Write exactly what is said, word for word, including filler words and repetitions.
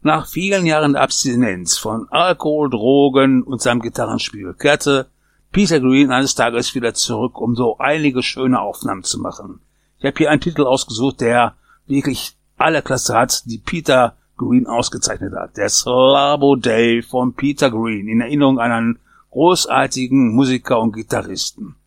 Nach vielen Jahren der Abstinenz von Alkohol, Drogen und seinem Gitarrenspiel kehrte Peter Green eines Tages wieder zurück, um so einige schöne Aufnahmen zu machen. Ich habe hier einen Titel ausgesucht, der wirklich alle Klasse hat, die Peter Green ausgezeichnet hat. Der Slabo Day von Peter Green, in Erinnerung an einen großartigen Musiker und Gitarristen.